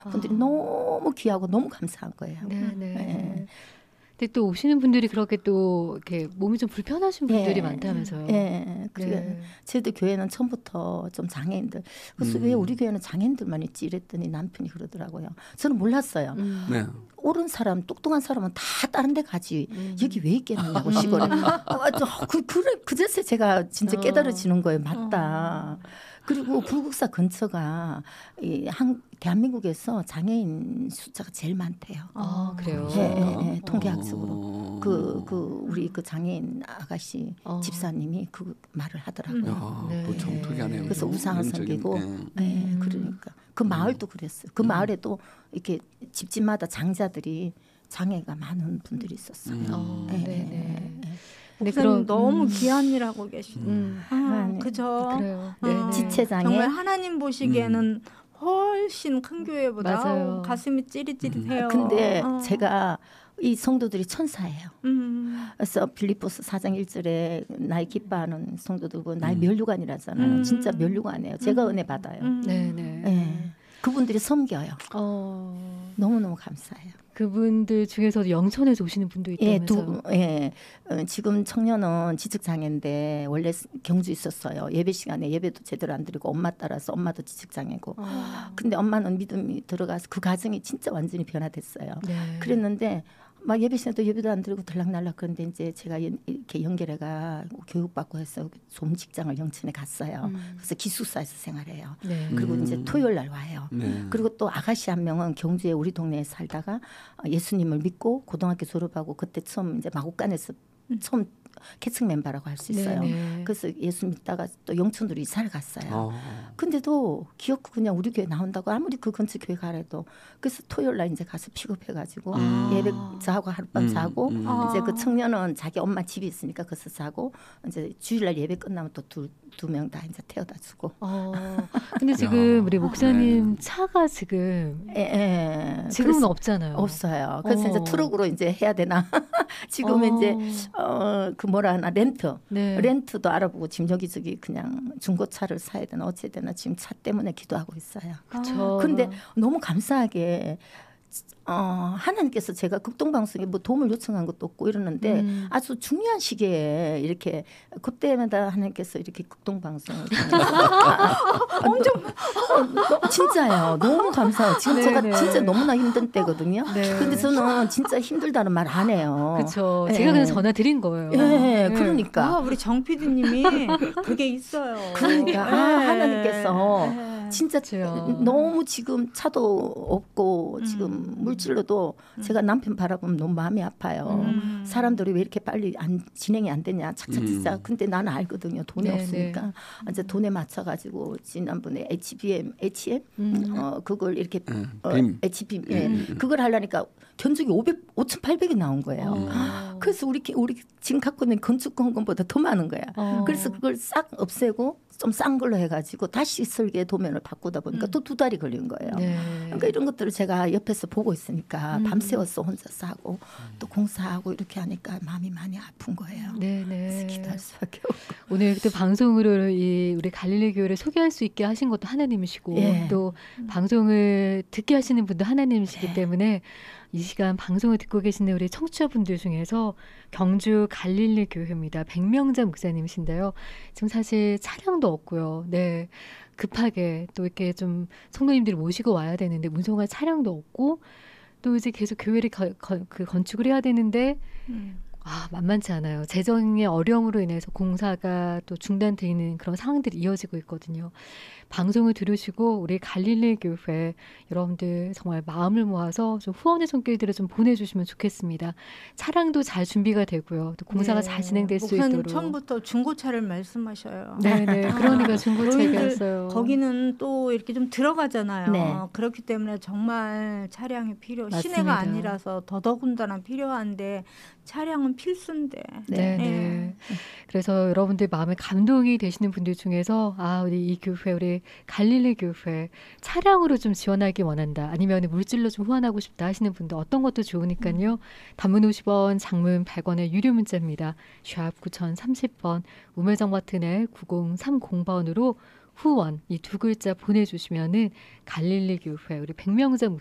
분들이 너무 귀하고 너무 감사한 거예요. 네네. 네. 근데 또 오시는 분들이 그렇게 또 이렇게 몸이 좀 불편하신 분들이 많다면서요. 네. 네. 저희도 교회는 처음부터 좀 장애인들. 그래서 왜 우리 교회는 장애인들만 있지 이랬더니 남편이 그러더라고요. 저는 몰랐어요. 네. 옳은 사람, 똑똑한 사람은 다 다른 데 가지. 여기 왜 있겠느냐고 시골에. 그제서 제가 진짜 깨달아지는 거예요. 맞다. 그리고 불국사 근처가 대한민국에서 장애인 숫자가 제일 많대요. 아, 그래요? 네, 통계학적으로. 우리 그 장애인 아가씨 집사님이 그 말을 하더라고요. 또 정특이하네요. 그래서 우상을 섬기고. 네, 그러니까. 그 마을도 그랬어요. 그 마을에도 이렇게 집집마다 장자들이 장애가 많은 분들이 있었어요. 네. 근데 그럼 너무 귀한 일 하고 계시네. 그죠? 그래요. 지체장애. 정말 하나님 보시기에는 훨씬 큰 교회보다 맞아요. 가슴이 찌릿찌릿해요. 근데 제가 이 성도들이 천사예요. 그래서 빌립보스 4장 1절에 나의 기뻐하는 성도들고 나의 면류관이라잖아요. 진짜 면류관이에요. 제가 은혜 받아요. 네. 그분들이 섬겨요. 너무너무 감사해요. 그분들 중에서도 영천에서 오시는 분도 있다면서요? 지금 청년은 지적장애인데 원래 경주 있었어요. 예배 시간에 예배도 제대로 안 드리고 엄마 따라서 엄마도 지적장애고. 근데 엄마는 믿음이 들어가서 그 가정이 진짜 완전히 변화됐어요. 그랬는데 막 예배 시간에도 예배도 안 드리고 들락날락 그런데 이제 제가 이렇게 연결해가 교육받고 해서 좋은 직장을 영천에 갔어요. 그래서 기숙사에서 생활해요. 그리고 이제 토요일 날 와요. 그리고 또 아가씨 한 명은 경주에 우리 동네에 살다가 예수님을 믿고 고등학교 졸업하고 그때 처음 이제 마곡간에서 처음 캐칭 멤버라고 할 수 있어요. 그래서 예수 믿다가 또 영천으로 이사를 갔어요. 근데도 기어코 그냥 우리 교회 나온다고 아무리 그 근처 교회 가래도 그래서 토요일 날 이제 가서 픽업해가지고 예배 자고 하룻밤 자고 이제 그 청년은 자기 엄마 집이 있으니까 거기서 자고 이제 주일날 예배 끝나면 또 두 명 다 이제 태워다 주고. 근데 지금 우리 목사님 차가 지금 지금은 없잖아요. 없어요. 그래서 이제 트럭으로 이제 해야 되나. 지금은 이제 그 뭐라 하나 렌트도 알아보고 지금 여기저기 그냥 중고차를 사야 되나 어찌해야 되나 지금 차 때문에 기도하고 있어요. 그렇죠. 근데 너무 감사하게 하나님께서 제가 극동방송에 뭐 도움을 요청한 것도 없고 이러는데 아주 중요한 시기에 이렇게 그때마다 하나님께서 이렇게 극동방송을 엄청 진짜요. 너무 감사해요. 지금 제가 진짜 너무나 힘든 때거든요. 근데 저는 진짜 힘들다는 말 안 해요. 그렇죠. 제가 그냥 전화 드린 거예요. 그러니까 우리 정 PD님이 그게 있어요. 그러니까 하나님께서 진짜 너무 지금 차도 없고 지금 물질로도 제가 남편 바라보면 너무 마음이 아파요. 사람들이 왜 이렇게 빨리 진행이 안 되냐 착착착착. 근데 나는 알거든요. 돈이 없으니까 이제 돈에 맞춰가지고 지난번에 HM 그걸 이렇게 HBM 그걸 하려니까 견적이 5,800이 나온 거예요. 그래서 우리 지금 갖고 있는 건축공금보다 더 많은 거야. 그래서 그걸 싹 없애고 좀 싼 걸로 해가지고 다시 설계 도면을 바꾸다 보니까 또 2달이 걸린 거예요. 그러니까 이런 것들을 제가 옆에서 보고 있으니까 밤새워서 혼자서 하고 또 공사하고 이렇게 하니까 마음이 많이 아픈 거예요. 그래서 기도할 수밖에 없고. 오늘 또 방송으로 우리 갈릴리 교회를 소개할 수 있게 하신 것도 하나님이시고 또 방송을 듣게 하시는 분도 하나님이시기 때문에 이 시간 방송을 듣고 계시는 우리 청취자분들 중에서 경주 갈릴리 교회입니다. 백명자 목사님이신데요. 지금 사실 차량도 없고요. 급하게 또 이렇게 좀 성도님들을 모시고 와야 되는데 운송할 차량도 없고 또 이제 계속 교회를 건축을 해야 되는데 만만치 않아요. 재정의 어려움으로 인해서 공사가 또 중단되는 그런 상황들이 이어지고 있거든요. 방송을 들으시고 우리 갈릴리 교회 여러분들 정말 마음을 모아서 좀 후원의 손길들을 좀 보내주시면 좋겠습니다. 차량도 잘 준비가 되고요. 또 공사가 잘 진행될 수 있도록. 목사님 처음부터 중고차를 말씀하셔요. 그러니까 중고차 얘기했어요. 거기는 또 이렇게 좀 들어가잖아요. 그렇기 때문에 정말 차량이 시내가 아니라서 더더군다나 필요한데 차량은 필수인데. 그래서 여러분들 마음에 감동이 되시는 분들 중에서 우리 이 교회 우리 갈릴리 교회 차량으로 좀 지원하기 원한다. 아니면 물질로 좀 후원하고 싶다 하시는 분들 어떤 것도 좋으니까요. 단문 50원, 장문 100원의 유료 문자입니다. 샵 9030번, 우물정 버튼의 9030번으로 후원 이 두 글자 보내주시면은 갈릴리 교회 우리 백명자